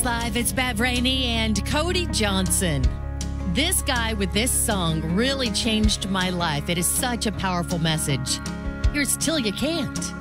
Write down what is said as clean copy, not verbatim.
Live, it's Bev Rainey and Cody Johnson. This guy with this song really changed my life. It is such a powerful message. Here's Till You Can't.